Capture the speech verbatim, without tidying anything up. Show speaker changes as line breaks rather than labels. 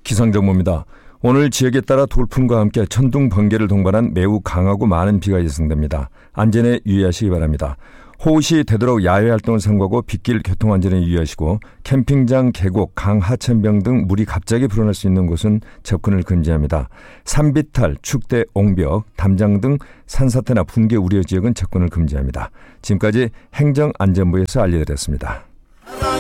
기상정보입니다. 오늘 지역에 따라 돌풍과 함께 천둥, 번개를 동반한 매우 강하고 많은 비가 예상됩니다. 안전에 유의하시기 바랍니다. 호우시 되도록 야외활동을 삼가고 빗길 교통안전에 유의하시고 캠핑장, 계곡, 강, 하천병 등 물이 갑자기 불어날 수 있는 곳은 접근을 금지합니다. 산비탈, 축대, 옹벽, 담장 등 산사태나 붕괴 우려 지역은 접근을 금지합니다. 지금까지 행정안전부에서 알려드렸습니다.